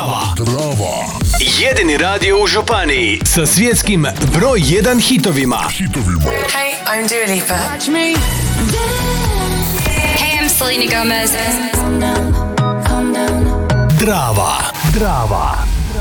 Drava. Jedini radio u županiji sa svjetskim broj 1 hitovima. Hey, I'm Dua Lipa. Watch me. Hey, I'm Selena Gomez. Drava.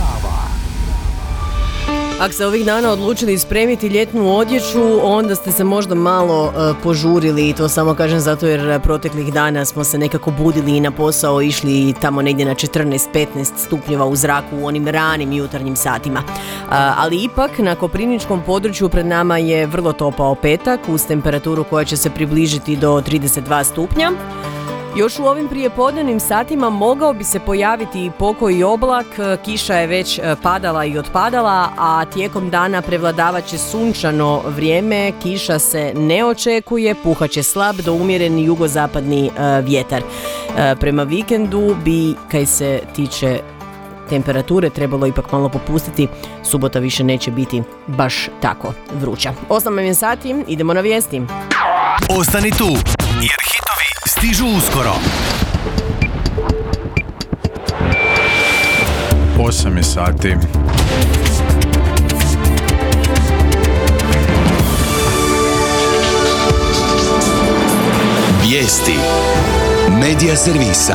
Ako ste ovih dana odlučili spremiti ljetnu odjeću, onda ste se možda malo požurili, i to samo kažem zato jer proteklih dana smo se nekako budili i na posao išli tamo negdje na 14-15 stupnjeva u zraku u onim ranim jutarnjim satima. Ali ipak na koprivničkom području pred nama je vrlo topao petak uz temperaturu koja će se približiti do 32 stupnja. Još u ovim prijepodnevnim satima mogao bi se pojaviti i pokoji oblak, kiša je već padala i otpadala, a tijekom dana prevladavat će sunčano vrijeme, kiša se ne očekuje, puhat će slab do umjeren jugozapadni vjetar. Prema vikendu bi, kaj se tiče temperature, trebalo ipak malo popustiti, subota više neće biti baš tako vruća. 8 sati, idemo na vijesti. Ostani tu, jer hitovi stižu uskoro. 8 sati. Vijesti Medija servisa.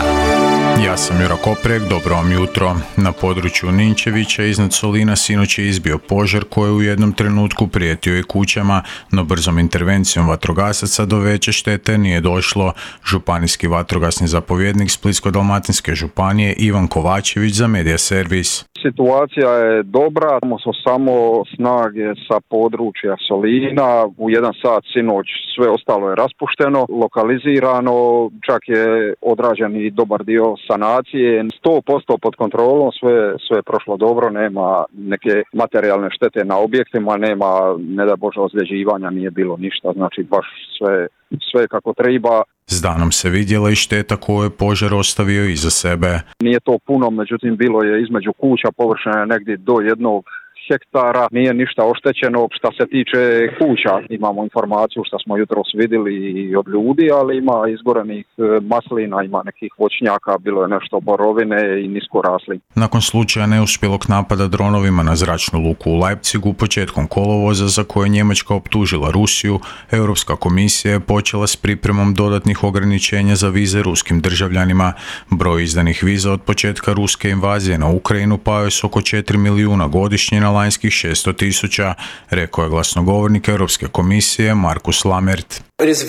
Ja sam Jura Koprek, dobro vam jutro. Na području Ninčevića iznad Solina sinoć je izbio požar koji u jednom trenutku prijetio i kućama, no brzom intervencijom vatrogasaca do veće štete nije došlo. Županijski vatrogasni zapovjednik Splitsko-dalmatinske županije Ivan Kovačević za Medija servis. Situacija je dobra, imamo samo snage sa područja Solina, u 1 sat sinoć sve ostalo je raspušteno, lokalizirano, čak je odrađen i dobar dio sanacije, 100% pod kontrolom, sve je prošlo dobro, nema neke materijalne štete na objektima, nema, ne da Bože, ozljeđivanja, nije bilo ništa, znači baš sve kako treba. S danom se vidjela i šteta koju je požar ostavio iza sebe. Nije to puno, međutim bilo je između kuća površine negdje do 1 hektara, nije ništa oštećeno. Što se tiče kuća, imamo informaciju što smo jutros vidjeli i od ljudi, ali ima izgorenih maslina, ima nekih voćnjaka, bilo je nešto borovine i niskorasli. Nakon slučaja neuspjelog napada dronovima na zračnu luku u Leipzigu početkom kolovoza, za koje Njemačka optužila Rusiju, Europska komisija je počela s pripremom dodatnih ograničenja za vize ruskim državljanima. Broj izdanih viza od početka ruske invazije na Ukrajinu pao je s oko 4 milijuna godišnje na lanjskih 600.000, rekao je glasnogovornik Europske komisije Markus Lammert.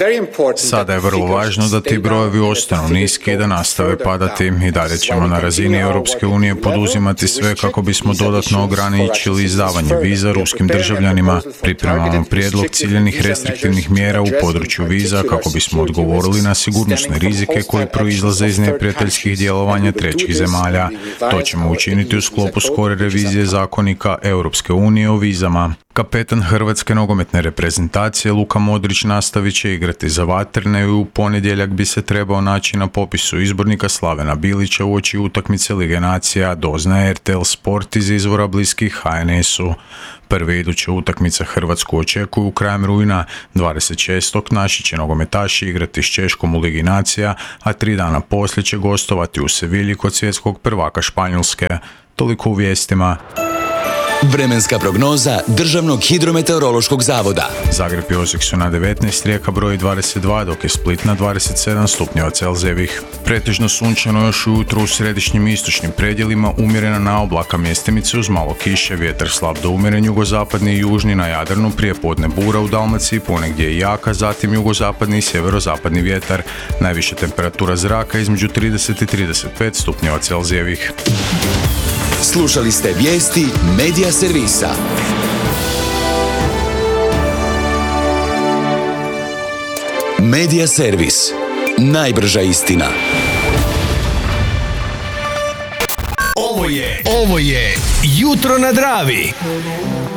Sada je vrlo važno da ti brojevi ostanu niski i da nastave padati, i dalje ćemo na razini Europske unije poduzimati sve kako bismo dodatno ograničili izdavanje viza ruskim državljanima. Pripremamo prijedlog ciljenih restriktivnih mjera u području viza kako bismo odgovorili na sigurnosne rizike koji proizlaze iz neprijateljskih djelovanja trećih zemalja. To ćemo učiniti u sklopu skore revizije zakonika Europske unije o vizama. Kapetan hrvatske nogometne reprezentacije Luka Modrić nastavit će igrati za Vatrene i u ponedjeljak bi se trebao naći na popisu izbornika Slavena Bilića uoči utakmice Lige nacija, doznaje RTL Sport iz izvora bliskih HNS-u. Prve iduće utakmice Hrvatsku očekuju krajem rujna. 26. naši će nogometaši igrati s Češkom u Ligi nacija, a 3 dana poslije će gostovati u Sevilji kod svjetskog prvaka Španjolske. Toliko u vijestima. Vremenska prognoza Državnog hidrometeorološkog zavoda. Zagreb i Osijek su na 19, Rijeka broji 22, dok je Split na 27 stupnjeva Celzijevih. Pretežno sunčano još ujutro u središnjim i istočnim predjelima, umjerena na oblaka mjestimice uz malo kiše, vjetar slab do umjeren jugozapadni i južni na Jadranu, prijepodne bura u Dalmaciji, ponegdje i jaka, zatim jugozapadni i sjeverozapadni vjetar. Najviša temperatura zraka između 30 i 35 stupnjeva Celzijevih. Slušali ste vijesti Medija servisa. Medija servis. Najbrža istina. Ovo je Jutro na Dravi.